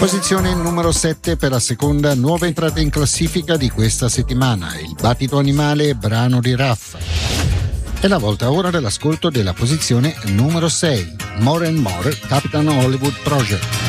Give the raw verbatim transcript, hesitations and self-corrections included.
Posizione numero sette per la seconda nuova entrata in classifica di questa settimana, Il battito animale, brano di Raffa. È la volta ora dell'ascolto della posizione numero sei, More and More, Capitan Hollywood Project.